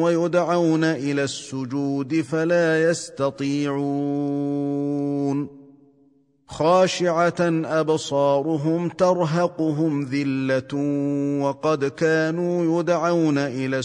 ويدعون إلى السجود فلا يستطيعون خاشعة أبصارهم ترهقهم ذلة وقد كانوا يدعون إلى